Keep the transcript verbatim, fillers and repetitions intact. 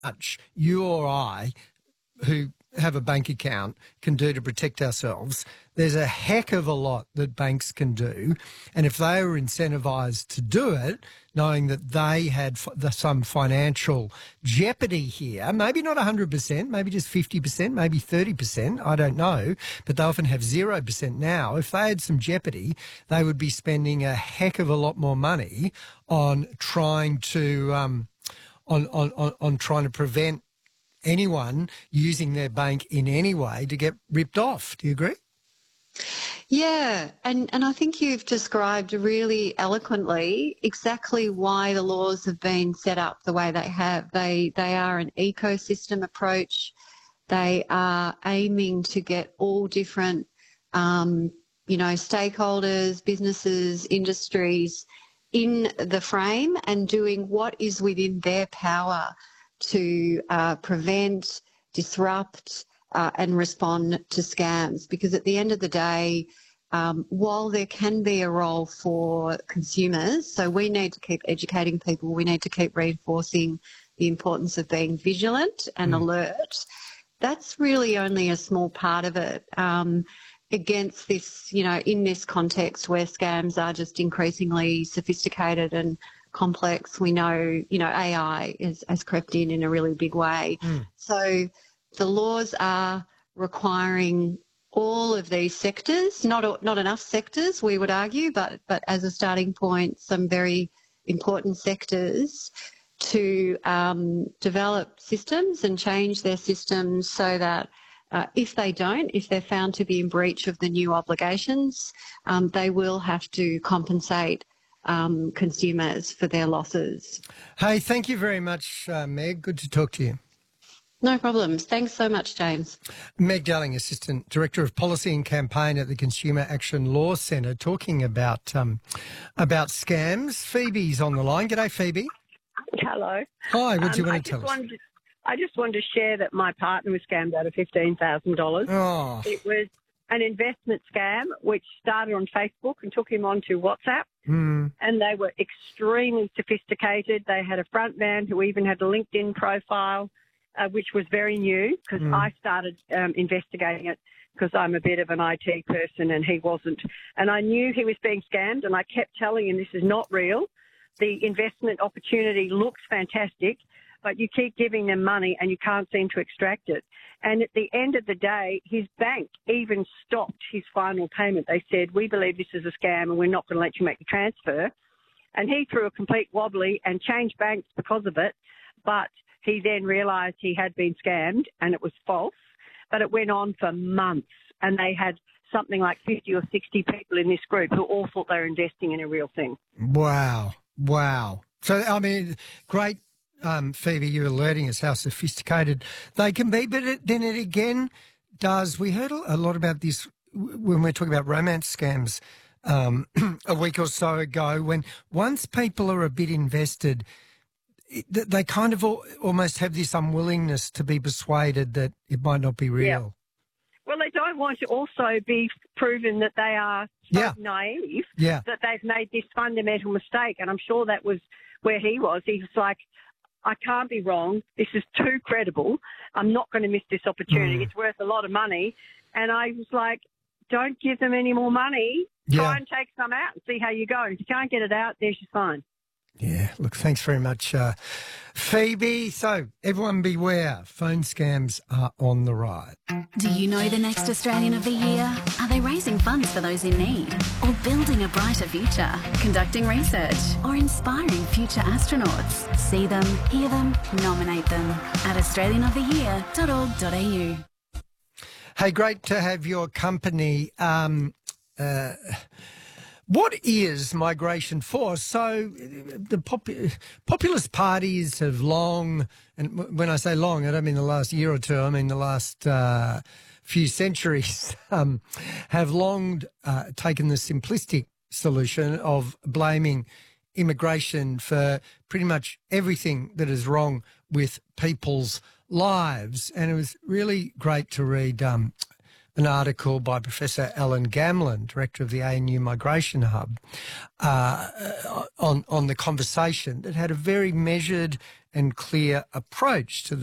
much you or I, who have a bank account, can do to protect ourselves, there's a heck of a lot that banks can do. And if they were incentivised to do it, knowing that they had f- the, some financial jeopardy here, maybe not one hundred percent, maybe just fifty percent, maybe thirty percent, I don't know, but they often have zero percent now. If they had some jeopardy, they would be spending a heck of a lot more money on trying to um, on, on, on, on trying to prevent anyone using their bank in any way to get ripped off. Do you agree? Yeah, and, and I think you've described really eloquently exactly why the laws have been set up the way they have. They they are an ecosystem approach. They are aiming to get all different, um, you know, stakeholders, businesses, industries in the frame and doing what is within their power to uh, prevent, disrupt, uh, and respond to scams. Because at the end of the day, um, while there can be a role for consumers, so we need to keep educating people, we need to keep reinforcing the importance of being vigilant and mm. alert. That's really only a small part of it. Um, against this, you know, in this context where scams are just increasingly sophisticated and complex, we know, you know, A I is, has crept in in a really big way. Mm. So the laws are requiring all of these sectors, not not enough sectors, we would argue, but but as a starting point, some very important sectors to um, develop systems and change their systems so that uh, if they don't, if they're found to be in breach of the new obligations, um, they will have to compensate um, consumers for their losses. Hey, thank you very much, uh, Meg. Good to talk to you. No problems. Thanks so much, James. Meg Darling, Assistant Director of Policy and Campaign at the Consumer Action Law Centre, talking about um, about scams. Phoebe's on the line. G'day, Phoebe. Hello. Hi, what do you um, want to tell us? To, I just wanted to share that my partner was scammed out of fifteen thousand dollars. Oh. It was an investment scam which started on Facebook and took him onto WhatsApp. Mm. And they were extremely sophisticated. They had a front man who even had a LinkedIn profile, uh, which was very new because mm. I started um, investigating it because I'm a bit of an I T person and he wasn't. And I knew he was being scammed and I kept telling him this is not real. The investment opportunity looks fantastic, but you keep giving them money and you can't seem to extract it. And at the end of the day, his bank even stopped his final payment. They said, we believe this is a scam and we're not going to let you make the transfer. And he threw a complete wobbly and changed banks because of it. But he then realised he had been scammed and it was false. But it went on for months and they had something like fifty or sixty people in this group who all thought they were investing in a real thing. Wow. Wow. So, I mean, great. Um, Phoebe, you're alerting us how sophisticated they can be, but it, then it again does. We heard a lot about this when we're talking about romance scams um, a week or so ago. When once people are a bit invested, it, they kind of al- almost have this unwillingness to be persuaded that it might not be real. Yeah. Well, they don't want to also be proven that they are so yeah. naive yeah. that they've made this fundamental mistake. And I'm sure that was where he was. He was like, I can't be wrong. This is too credible. I'm not going to miss this opportunity. Mm. It's worth a lot of money. And I was like, don't give them any more money. Yeah. Try and take some out and see how you go. And if you can't get it out, there's your fine. Yeah, look, thanks very much, uh, Phoebe. So, everyone beware, phone scams are on the rise. Do you know the next Australian of the Year? Are they raising funds for those in need? Or building a brighter future? Conducting research? Or inspiring future astronauts? See them, hear them, nominate them at australian of the year dot org dot a u. Hey, great to have your company. Um, uh, What is Migration Force? So the pop- populist parties have long, and when I say long, I don't mean the last year or two, I mean the last uh, few centuries, um, have long uh, taken the simplistic solution of blaming immigration for pretty much everything that is wrong with people's lives. And it was really great to read um, an article by Professor Alan Gamlin, director of the A N U Migration Hub, uh, on, on the conversation that had a very measured and clear approach to the